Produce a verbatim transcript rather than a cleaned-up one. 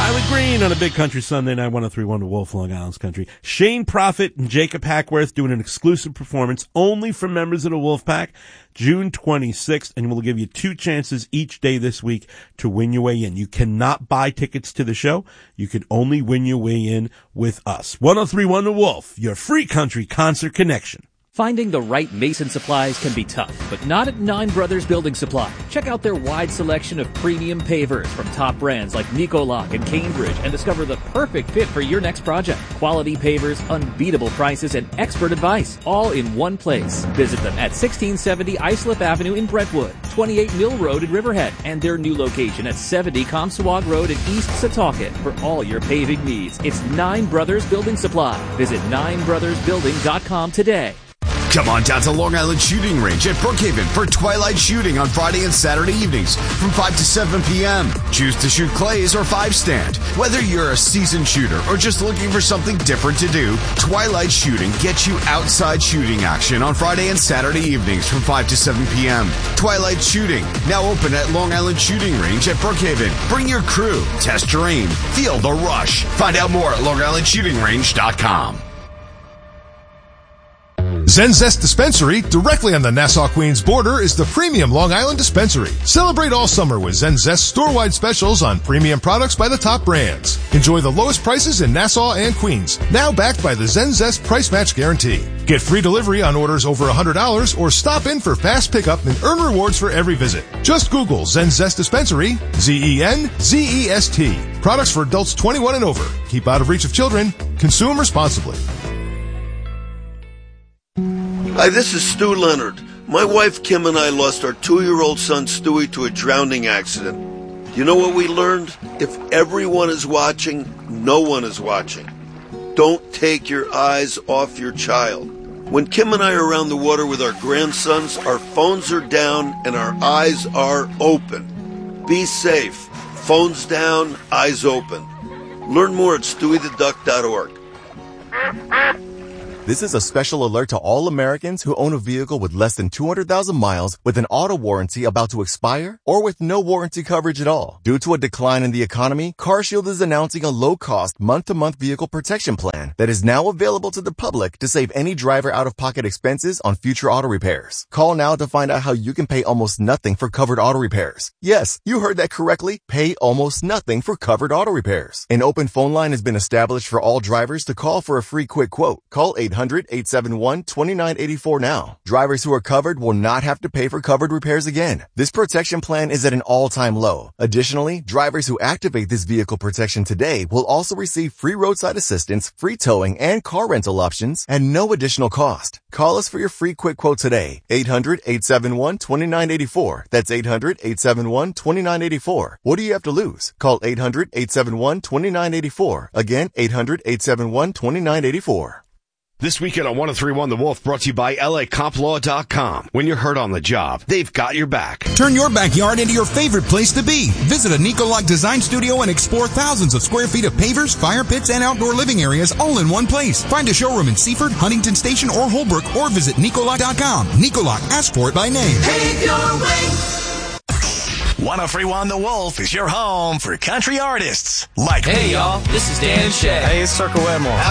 Riley Green on a Big Country Sunday night, one oh three point one to Wolf, Long Island's Country. Shane Prophet and Jacob Hackworth doing an exclusive performance only for members of the Wolf Pack, June twenty-sixth, and we'll give you two chances each day this week to win your way in. You cannot buy tickets to the show. You can only win your way in with us. one oh three point one The Wolf, your free country concert connection. Finding the right mason supplies can be tough, but not at Nine Brothers Building Supply. Check out their wide selection of premium pavers from top brands like Nicoloc and Cambridge and discover the perfect fit for your next project. Quality pavers, unbeatable prices, and expert advice, all in one place. Visit them at sixteen seventy Islip Avenue in Brentwood, twenty-eight Mill Road in Riverhead, and their new location at seventy Comstock Road in East Setauket for all your paving needs. It's Nine Brothers Building Supply. Visit nine brothers building dot com today. Come on down to Long Island Shooting Range at Brookhaven for twilight shooting on Friday and Saturday evenings from five to seven p.m. Choose to shoot clays or five stand. Whether you're a seasoned shooter or just looking for something different to do, twilight shooting gets you outside shooting action on Friday and Saturday evenings from five to seven p.m. Twilight Shooting, now open at Long Island Shooting Range at Brookhaven. Bring your crew, test your aim, feel the rush. Find out more at long island shooting range dot com. Zen Zest Dispensary, directly on the Nassau-Queens border, is the premium Long Island dispensary. Celebrate all summer with Zen Zest store-wide specials on premium products by the top brands. Enjoy the lowest prices in Nassau and Queens, now backed by the Zen Zest Price Match Guarantee. Get free delivery on orders over one hundred dollars or stop in for fast pickup and earn rewards for every visit. Just Google Zen Zest Dispensary, Z E N Z E S T. Products for adults twenty-one and over. Keep out of reach of children. Consume responsibly. Hi, this is Stu Leonard. My wife Kim and I lost our two-year-old son Stewie to a drowning accident. You know what we learned? If everyone is watching, no one is watching. Don't take your eyes off your child. When Kim and I are around the water with our grandsons, our phones are down and our eyes are open. Be safe. Phones down, eyes open. Learn more at stewie the duck dot org. This is a special alert to all Americans who own a vehicle with less than two hundred thousand miles with an auto warranty about to expire or with no warranty coverage at all. Due to a decline in the economy, CarShield is announcing a low-cost month-to-month vehicle protection plan that is now available to the public to save any driver out-of-pocket expenses on future auto repairs. Call now to find out how you can pay almost nothing for covered auto repairs. Yes, you heard that correctly. Pay almost nothing for covered auto repairs. An open phone line has been established for all drivers to call for a free quick quote. Call eight hundred, eight seven one, two nine eight four now. Drivers who are covered will not have to pay for covered repairs again. This protection plan is at an all-time low. Additionally, drivers who activate this vehicle protection today will also receive free roadside assistance, free towing, and car rental options at no additional cost. Call us for your free quick quote today. eight hundred, eight seven one, two nine eight four. That's eight hundred, eight seven one, two nine eight four. What do you have to lose? Call eight hundred, eight seven one, two nine eight four. Again, eight hundred, eight seven one, two nine eight four. This weekend on one oh three point one The Wolf, brought to you by L A Comp Law dot com. When you're hurt on the job, they've got your back. Turn your backyard into your favorite place to be. Visit a Nicoloc Design Studio and explore thousands of square feet of pavers, fire pits, and outdoor living areas all in one place. Find a showroom in Seaford, Huntington Station, or Holbrook, or visit Nicoloc dot com. Nicoloc, ask for it by name. Pave your way. one oh three point one The Wolf is your home for country artists like Hey, y'all, this is Dan and Shay. Hey, it's Circle Wedmore.